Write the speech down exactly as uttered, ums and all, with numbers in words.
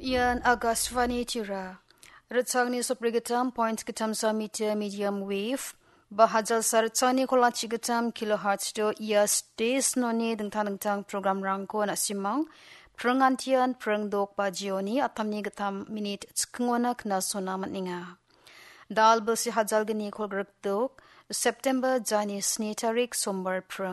Ian Agastwani Tira. Retsang ni soprigatam point gatam sa meter medium wave. Bahajal sartsani kolachi gatam kilohertz do yes days noni dengtang dengtang program rangko na simang. Prengantian prengdok bajioni atamni gatam minit tskngona kna sona matninga. Dal bersi hajal geni kol grekdok September jani sni tarik sombar preng.